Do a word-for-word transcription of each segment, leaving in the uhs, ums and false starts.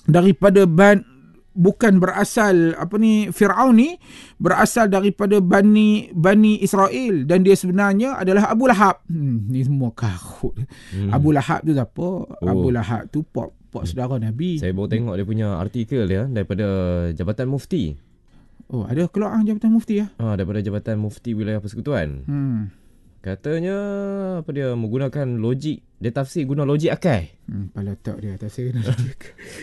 daripada ban, bukan berasal apa ni, Firaun ni berasal daripada Bani Bani Israel, dan dia sebenarnya adalah Abu Lahab. Hmm, ni semua karut. Hmm. Abu Lahab tu siapa? Oh. Abu Lahab tu pak pak saudara Nabi. Saya baru tengok dia punya artikel dia daripada Jabatan Mufti. Oh, ada keluar Jabatan Mufti ya? Ah, daripada Jabatan Mufti Wilayah Persekutuan. Hmm. Katanya apa dia menggunakan logik, dia tafsir guna logik akal. Hmm, pala tak dia tafsir guna logik.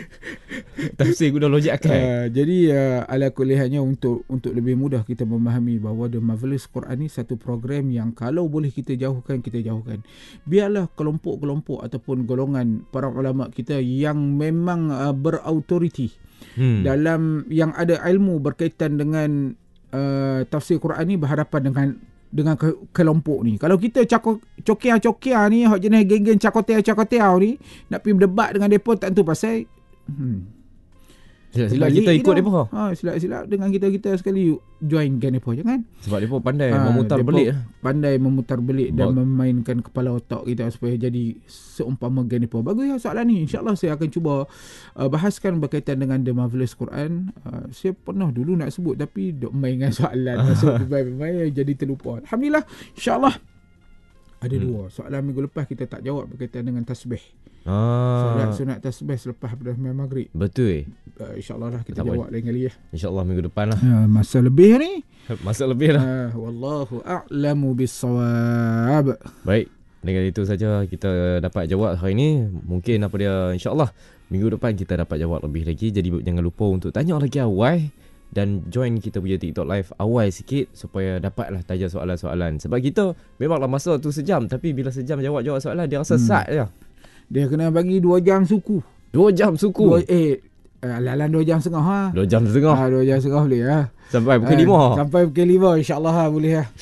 Tafsir guna logik akal. Uh, jadi uh, ala kuliahnya untuk untuk lebih mudah kita memahami bahawa The Marvelous Quran ni satu program yang kalau boleh kita jauhkan, kita jauhkan. Biarlah kelompok-kelompok ataupun golongan para ulama kita yang memang uh, berautoriti hmm. dalam yang ada ilmu berkaitan dengan uh, tafsir Quran ni berhadapan dengan dengan ke- kelompok ni. Kalau kita cakok cokia-cokia ni, hak jenis geng-geng cakotea-cakotea ni nak pergi berdebat dengan depa tak tentu pasal hmm. Silap-silap kita ikut depa. Ha, silap-silap dengan kita-kita sekali join geng depa jangan. Sebab depa pandai ha, memutar belik. Pandai memutar belik dan Bak- memainkan kepala otak kita supaya jadi seumpama geng depa. Bagus ya soalan ni. InsyaAllah saya akan cuba uh, bahaskan berkaitan dengan The Marvelous Quran. Uh, saya pernah dulu nak sebut tapi dok main dengan soalan. Masuk main-main jadi terlupa. Alhamdulillah. InsyaAllah. Ada hmm. dua. Soalan minggu lepas kita tak jawab berkaitan dengan tasbih. Ah. Solat sunat tasbih selepas pada sembahyang maghrib. Betul. Uh, InsyaAllah lah kita tak jawab lain kali ya. InsyaAllah minggu depan lah. Uh, masa lebih ni. Masa lebih lah. Uh, wallahu a'lamu bis-shawab. Baik. Dengan itu saja kita dapat jawab hari ini. Mungkin apa dia insyaAllah minggu depan kita dapat jawab lebih lagi. Jadi jangan lupa untuk tanya lagi awal. Dan join kita punya TikTok live awal sikit supaya dapatlah taja soalan-soalan. Sebab kita memanglah masa tu sejam, tapi bila sejam jawab-jawab soalan dia rasa hmm. sat je. Dia kena bagi dua jam suku. Dua jam suku? Dua, eh, alalan dua jam setengah ha. Dua jam setengah? Ha, dua jam setengah boleh ha. Sampai pukul lima? Ha, sampai pukul lima insyaAllah ha, boleh ha.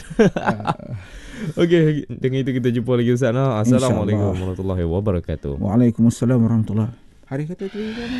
Okey, dengan itu kita jumpa lagi Ustaz. Assalamualaikum warahmatullahi wabarakatuh. Waalaikumsalam warahmatullahi. Hari kata tu